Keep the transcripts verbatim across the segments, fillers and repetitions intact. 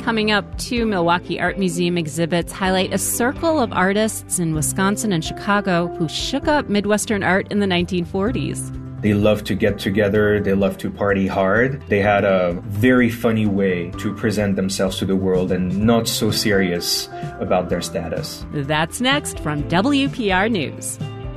Coming up, two Milwaukee Art Museum exhibits highlight a circle of artists in Wisconsin and Chicago who shook up Midwestern art in the nineteen forties. They love to get together. They love to party hard. They had a very funny way to present themselves to the world and not so serious about their status. That's next from W P R News.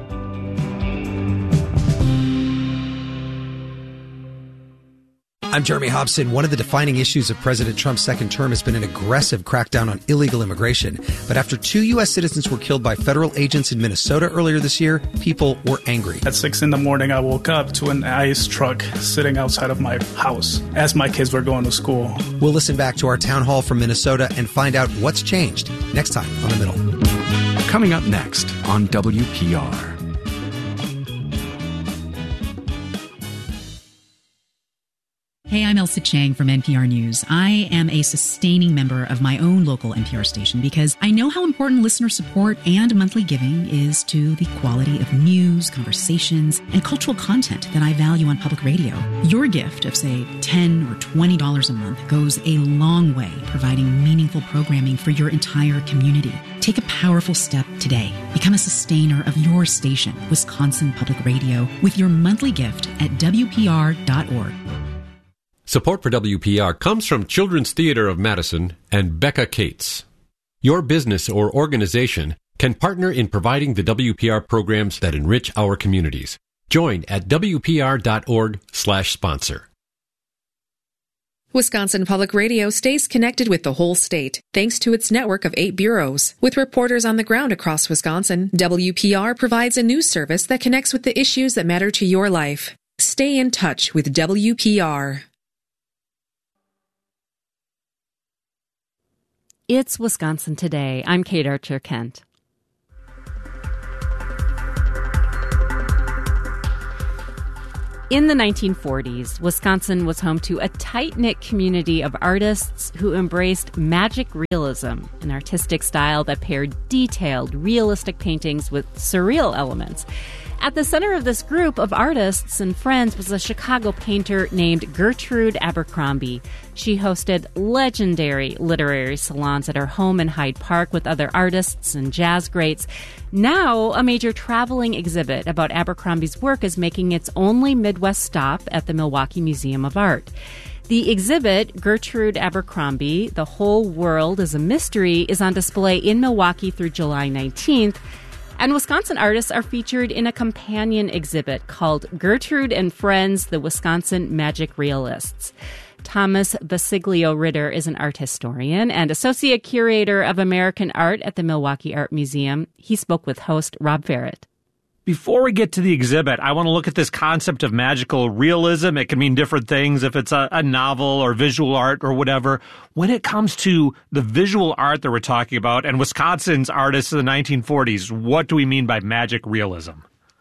I'm Jeremy Hobson. One of the defining issues of President Trump's second term has been an aggressive crackdown on illegal immigration. But after two U S citizens were killed by federal agents in Minnesota earlier this year, people were angry. At six in the morning, I woke up to an ICE truck sitting outside of my house as my kids were going to school. We'll listen back to our town hall from Minnesota and find out what's changed next time on The Middle. Coming up next on W P R. Hey, I'm Elsa Chang from N P R News. I am a sustaining member of my own local N P R station because I know how important listener support and monthly giving is to the quality of news, conversations, and cultural content that I value on public radio. Your gift of, say, ten dollars or twenty dollars a month goes a long way providing meaningful programming for your entire community. Take a powerful step today. Become a sustainer of your station, Wisconsin Public Radio, with your monthly gift at W P R dot org. Support for W P R comes from Children's Theater of Madison and Becca Cates. Your business or organization can partner in providing the W P R programs that enrich our communities. Join at W P R dot org slash sponsor. Wisconsin Public Radio stays connected with the whole state, thanks to its network of eight bureaus. With reporters on the ground across Wisconsin, W P R provides a news service that connects with the issues that matter to your life. Stay in touch with W P R. It's Wisconsin Today. I'm Kate Archer-Kent. In the nineteen forties, Wisconsin was home to a tight-knit community of artists who embraced magic realism, an artistic style that paired detailed, realistic paintings with surreal elements. At the center of this group of artists and friends was a Chicago painter named Gertrude Abercrombie. She hosted legendary literary salons at her home in Hyde Park with other artists and jazz greats. Now, a major traveling exhibit about Abercrombie's work is making its only Midwest stop at the Milwaukee Museum of Art. The exhibit, Gertrude Abercrombie, The Whole World is a Mystery, is on display in Milwaukee through July nineteenth. And Wisconsin artists are featured in a companion exhibit called Gertrude and Friends, the Wisconsin Magic Realists. Thomas Basiglio Ritter is an art historian and associate curator of American art at the Milwaukee Art Museum. He spoke with host Rob Ferrett. Before we get to the exhibit, I want to look at this concept of magical realism. It can mean different things if it's a, a novel or visual art or whatever. When it comes to the visual art that we're talking about and Wisconsin's artists in the nineteen forties, what do we mean by magic realism?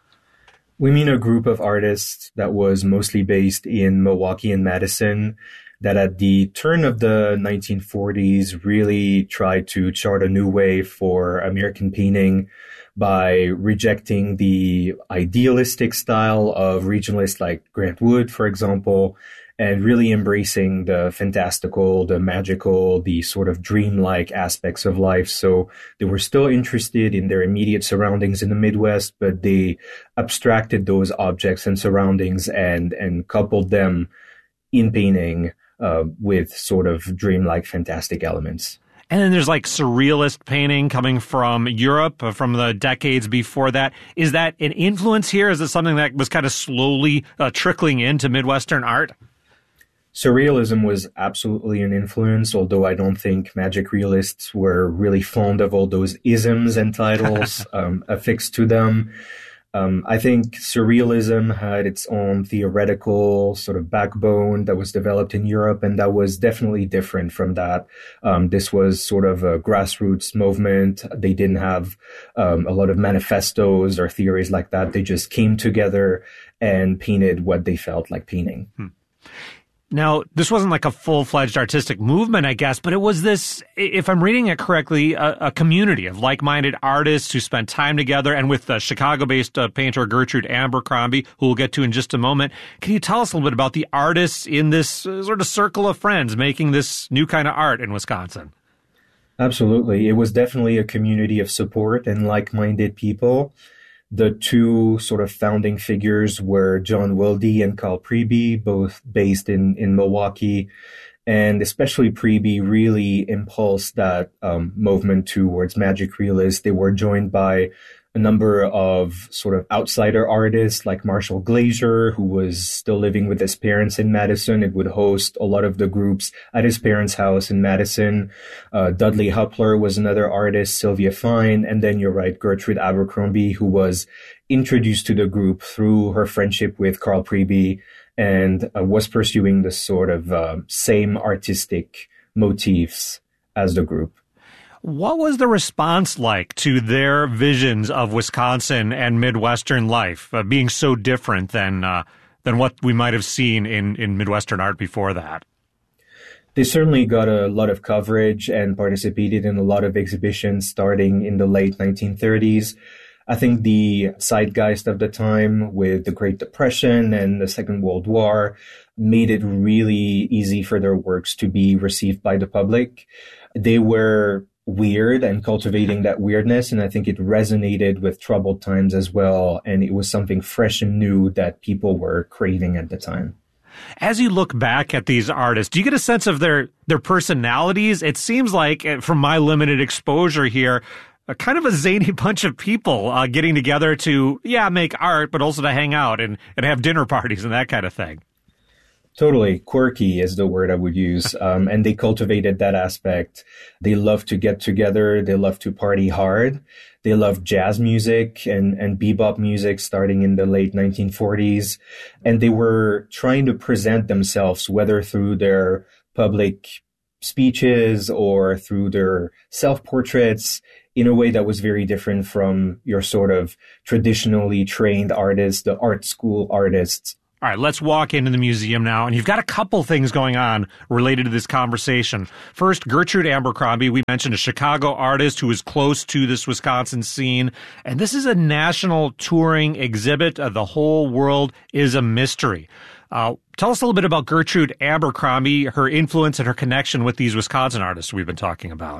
We mean a group of artists that was mostly based in Milwaukee and Madison that at the turn of the nineteen forties really tried to chart a new way for American painting by rejecting the idealistic style of regionalists like Grant Wood, for example, and really embracing the fantastical, the magical, the sort of dreamlike aspects of life. So they were still interested in their immediate surroundings in the Midwest, but they abstracted those objects and surroundings and, and coupled them in painting uh, with sort of dreamlike, fantastic elements. And then there's like surrealist painting coming from Europe, uh, from the decades before that. Is that an influence here? Is it something that was kind of slowly uh, trickling into Midwestern art? Surrealism was absolutely an influence, although I don't think magic realists were really fond of all those isms and titles um, affixed to them. Um, I think surrealism had its own theoretical sort of backbone that was developed in Europe, and that was definitely different from that. Um, this was sort of a grassroots movement. They didn't have um, a lot of manifestos or theories like that. They just came together and painted what they felt like painting. Hmm. Now, this wasn't like a full-fledged artistic movement, I guess, but it was this, if I'm reading it correctly, a, a community of like-minded artists who spent time together, and with the Chicago-based uh, painter Gertrude Abercrombie, who we'll get to in just a moment. Can you tell us a little bit about the artists in this uh, sort of circle of friends making this new kind of art in Wisconsin? Absolutely. It was definitely a community of support and like-minded people. The two sort of founding figures were John Wilde and Carl Priebe, both based in, in Milwaukee. And especially Priebe really impulsed that um, movement towards magic realism. They were joined by a number of sort of outsider artists like Marshall Glazier, who was still living with his parents in Madison. It would host a lot of the groups at his parents' house in Madison. Uh, Dudley Huppler was another artist, Sylvia Fine, and then you're right, Gertrude Abercrombie, who was introduced to the group through her friendship with Carl Priebe and uh, was pursuing the sort of uh, same artistic motifs as the group. What was the response like to their visions of Wisconsin and Midwestern life, uh, being so different than uh, than what we might have seen in, in Midwestern art before that? They certainly got a lot of coverage and participated in a lot of exhibitions starting in the late nineteen thirties. I think the zeitgeist of the time with the Great Depression and the Second World War made it really easy for their works to be received by the public. They were weird and cultivating that weirdness, and I think it resonated with troubled times as well, and it was something fresh and new that people were craving at the time. As you look back at these artists, do you get a sense of their their personalities? It seems like, from my limited exposure here, a kind of a zany bunch of people uh, getting together to, yeah, make art, but also to hang out and, and have dinner parties and that kind of thing. Totally. Quirky is the word I would use. Um, and they cultivated that aspect. They love to get together. They love to party hard. They love jazz music and, and bebop music starting in the late nineteen forties. And they were trying to present themselves, whether through their public speeches or through their self-portraits, in a way that was very different from your sort of traditionally trained artists, the art school artists. All right, let's walk into the museum now, and you've got a couple things going on related to this conversation. First, Gertrude Abercrombie, we mentioned, a Chicago artist who is close to this Wisconsin scene, and this is a national touring exhibit. Uh, the whole world is a mystery. Uh, tell us a little bit about Gertrude Abercrombie, her influence and her connection with these Wisconsin artists we've been talking about.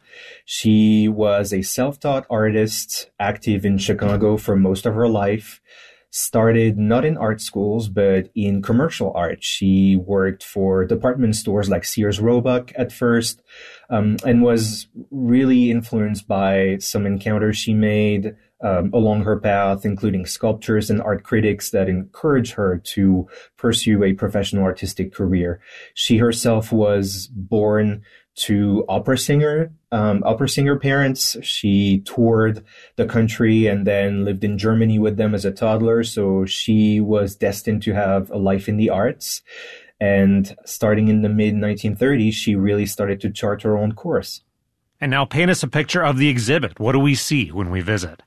She was a self-taught artist, active in Chicago for most of her life. Started not in art schools, but in commercial art. She worked for department stores like Sears Roebuck at first, um, and was really influenced by some encounters she made um, along her path, including sculptors and art critics that encouraged her to pursue a professional artistic career. She herself was born to opera singer, um, opera singer parents. She toured the country and then lived in Germany with them as a toddler. So she was destined to have a life in the arts. And starting in the mid nineteen thirties, she really started to chart her own course. And now paint us a picture of the exhibit. What do we see when we visit?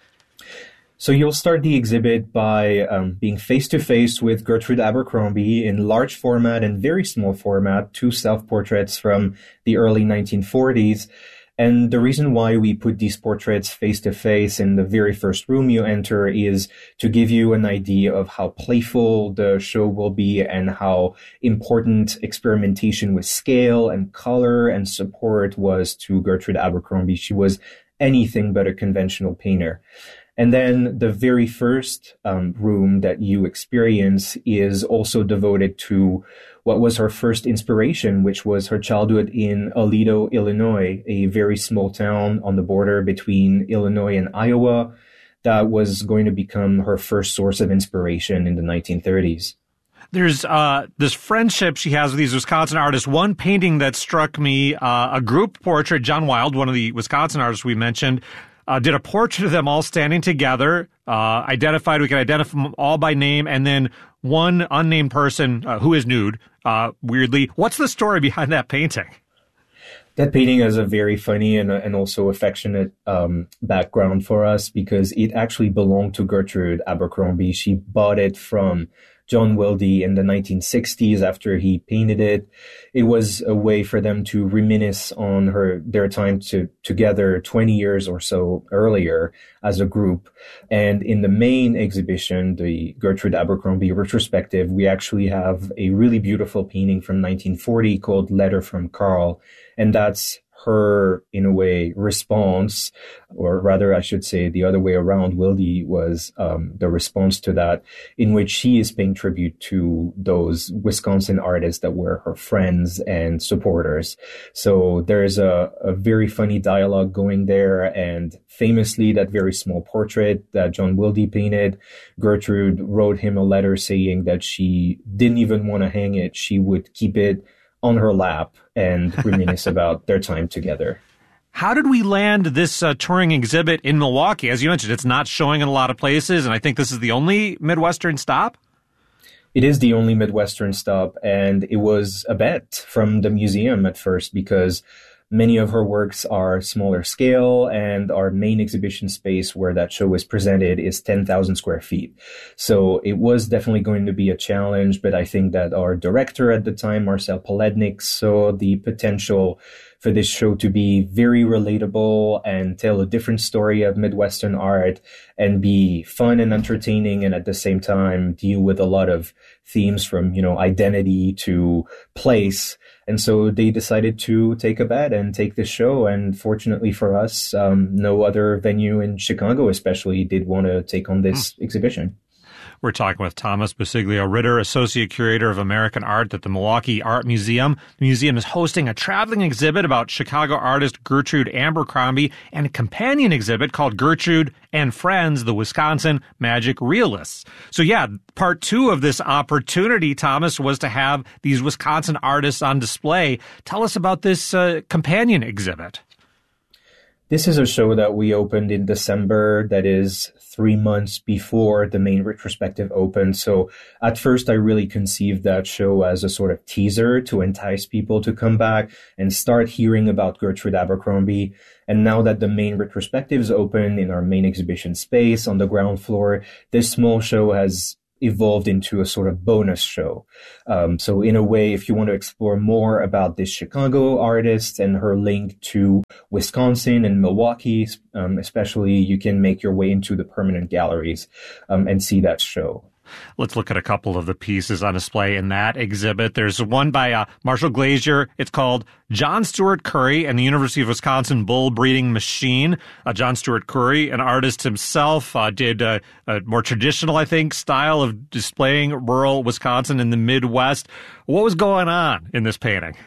So you'll start the exhibit by um, being face-to-face with Gertrude Abercrombie in large format and very small format, two self-portraits from the early nineteen forties. And the reason why we put these portraits face-to-face in the very first room you enter is to give you an idea of how playful the show will be and how important experimentation with scale and color and support was to Gertrude Abercrombie. She was anything but a conventional painter. And then the very first um, room that you experience is also devoted to what was her first inspiration, which was her childhood in Aledo, Illinois, a very small town on the border between Illinois and Iowa that was going to become her first source of inspiration in the nineteen thirties. There's uh, this friendship she has with these Wisconsin artists. One painting that struck me, uh, a group portrait, John Wilde, one of the Wisconsin artists we mentioned, Uh, did a portrait of them all standing together, uh, identified, we can identify them all by name, and then one unnamed person uh, who is nude, uh, weirdly. What's the story behind that painting? That painting has a very funny and, and also affectionate um, background for us because it actually belonged to Gertrude Abercrombie. She bought it from John Wilde in the nineteen sixties after he painted it. It was a way for them to reminisce on her their time to, together twenty years or so earlier as a group. And in the main exhibition, the Gertrude Abercrombie retrospective, we actually have a really beautiful painting from nineteen forty called Letter from Carl. And that's her, in a way, response, or rather, I should say the other way around. Wilde was um, the response to that, in which she is paying tribute to those Wisconsin artists that were her friends and supporters. So there's a, a very funny dialogue going there. And famously, that very small portrait that John Wilde painted, Gertrude wrote him a letter saying that she didn't even want to hang it. She would keep it on her lap and reminisce about their time together. How did we land this uh, touring exhibit in Milwaukee? As you mentioned, it's not showing in a lot of places, and I think this is the only Midwestern stop? It is the only Midwestern stop, and it was a bet from the museum at first because many of her works are smaller scale, and our main exhibition space where that show is presented is ten thousand square feet. So it was definitely going to be a challenge, but I think that our director at the time, Marcel Polednik, saw the potential for this show to be very relatable and tell a different story of Midwestern art and be fun and entertaining, and at the same time deal with a lot of themes from, you know, identity to place. And so they decided to take a bet and take this show. And fortunately for us, um, no other venue in Chicago especially did want to take on this mm. exhibition. We're talking with Thomas Basiglio-Ritter, Associate Curator of American Art at the Milwaukee Art Museum. The museum is hosting a traveling exhibit about Chicago artist Gertrude Abercrombie and a companion exhibit called Gertrude and Friends, the Wisconsin Magic Realists. So yeah, part two of this opportunity, Thomas, was to have these Wisconsin artists on display. Tell us about this uh, companion exhibit. This is a show that we opened in December, that is three months before the main retrospective opened. So at first, I really conceived that show as a sort of teaser to entice people to come back and start hearing about Gertrude Abercrombie. And now that the main retrospective is open in our main exhibition space on the ground floor, this small show has evolved into a sort of bonus show. Um, so in a way, if you want to explore more about this Chicago artist and her link to Wisconsin and Milwaukee, um, especially, you can make your way into the permanent galleries um, and see that show. Let's look at a couple of the pieces on display in that exhibit. There's one by uh, Marshall Glazier. It's called John Stewart Curry and the University of Wisconsin Bull Breeding Machine. Uh, John Stewart Curry, an artist himself, uh, did uh, a more traditional, I think, style of displaying rural Wisconsin in the Midwest. What was going on in this painting?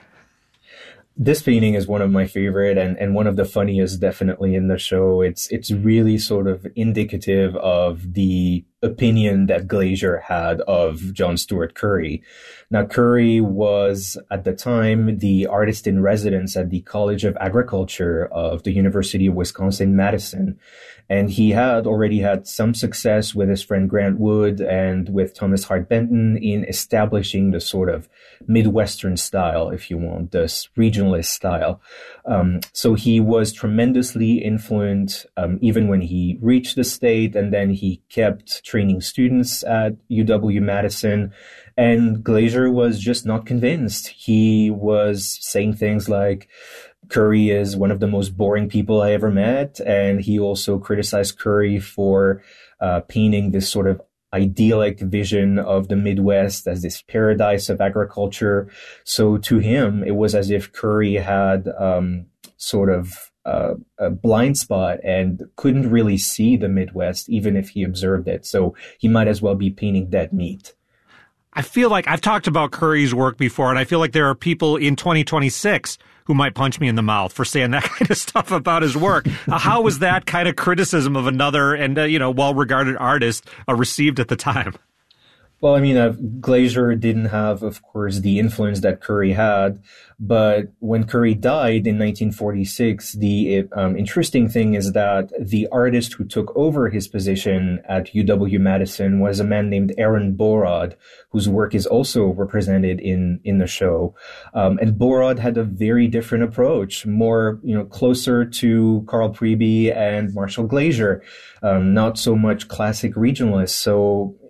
This painting is one of my favorite and, and one of the funniest definitely in the show. It's it's really sort of indicative of the opinion that Glazier had of John Stewart Curry. Now, Curry was, at the time, the artist in residence at the College of Agriculture of the University of Wisconsin-Madison. And he had already had some success with his friend Grant Wood and with Thomas Hart Benton in establishing the sort of Midwestern style, if you want, this regionalist style. Um, so he was tremendously influenced, um, even when he reached the state, and then he kept training students at U W-Madison. And Glazier was just not convinced. He was saying things like, Curry is one of the most boring people I ever met. And he also criticized Curry for uh, painting this sort of idyllic vision of the Midwest as this paradise of agriculture. So to him, it was as if Curry had um, sort of uh, a blind spot and couldn't really see the Midwest, even if he observed it. So he might as well be painting dead meat. I feel like I've talked about Curry's work before, and I feel like there are people in twenty twenty-six who might punch me in the mouth for saying that kind of stuff about his work. Uh, how was that kind of criticism of another and, uh, you know, well-regarded artist uh, received at the time? Well, I mean, uh, Glazier didn't have, of course, the influence that Curry had. But when Curry died in nineteen forty-six, the um, interesting thing is that the artist who took over his position at U W-Madison was a man named Aaron Borod, whose work is also represented in, in the show. Um, and Borod had a very different approach, more, you know, closer to Carl Priebe and Marshall Glazier, um, not so much classic regionalists. So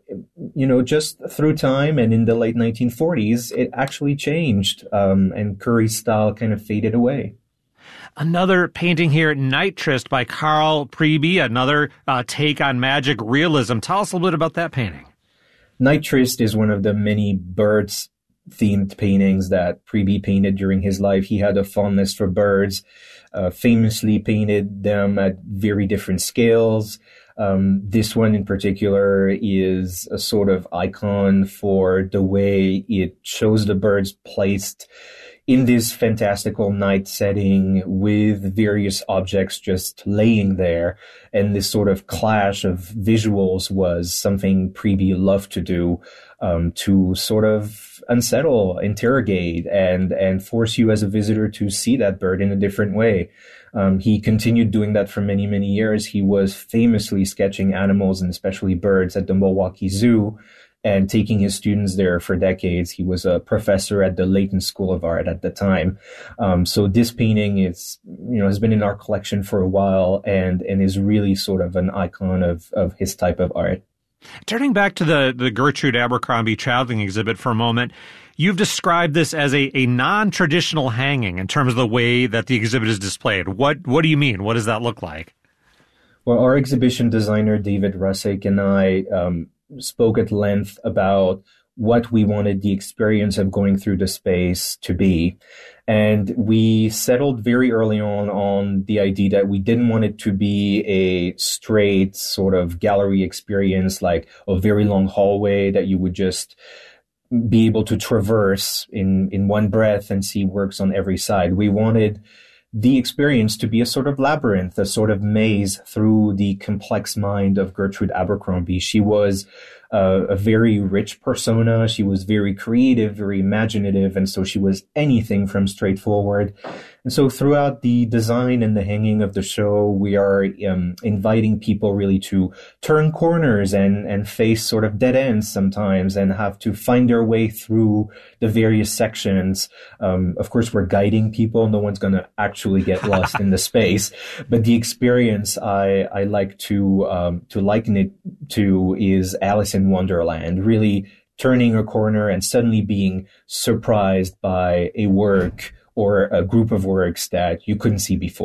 you know, just through time and in the late nineteen forties, it actually changed, um, and Curry's style kind of faded away. Another painting here, Night Tryst by Carl Priebe, another uh, take on magic realism. Tell us a little bit about that painting. Night Tryst is one of the many birds-themed paintings that Priebe painted during his life. He had a fondness for birds, uh, famously painted them at very different scales. Um, this one in particular is a sort of icon for the way it shows the birds placed in this fantastical night setting with various objects just laying there. And this sort of clash of visuals was something Priebe loved to do, um, to sort of unsettle, interrogate, and, and force you as a visitor to see that bird in a different way. Um, he continued doing that for many, many years. He was famously sketching animals and especially birds at the Milwaukee Zoo, and taking his students there for decades. He was a professor at the Leighton School of Art at the time. Um, so this painting is, you know, has been in our collection for a while and, and is really sort of an icon of, of his type of art. Turning back to the, the Gertrude Abercrombie Childing exhibit for a moment, you've described this as a, a non-traditional hanging in terms of the way that the exhibit is displayed. What, what do you mean? What does that look like? Well, our exhibition designer, David Russick, and I, um, spoke at length about what we wanted the experience of going through the space to be. And we settled very early on on the idea that we didn't want it to be a straight sort of gallery experience, like a very long hallway that you would just be able to traverse in, in one breath and see works on every side. We wanted the experience to be a sort of labyrinth, a sort of maze through the complex mind of Gertrude Abercrombie. She was uh, a very rich persona. She was very creative, very imaginative, and so she was anything from straightforward. And so throughout the design and the hanging of the show, we are um, inviting people really to turn corners and, and face sort of dead ends sometimes and have to find their way through the various sections. Um, of course, we're guiding people. No one's going to actually get lost in the space. But the experience I, I like to, um, to liken it to is Alice in Wonderland, really turning a corner and suddenly being surprised by a work or a group of works that you couldn't see before.